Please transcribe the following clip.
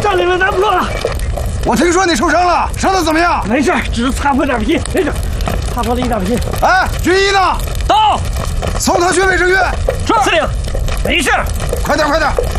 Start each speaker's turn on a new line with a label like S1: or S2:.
S1: 占领了南部落了。
S2: 我听说你受伤了，伤得怎么样？
S1: 没事，只是擦破点皮，没事，擦破了一点皮。
S2: 哎，军医呢？
S1: 到，
S2: 送他去卫生院。
S1: 是，司令，没事。
S2: 快点，快点。